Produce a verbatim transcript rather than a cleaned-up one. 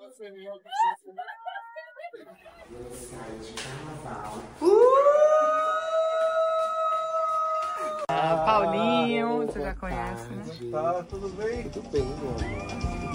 Ah, Paulinho, você já conhece, né? Tá, tudo bem? Tudo bem, meu amor.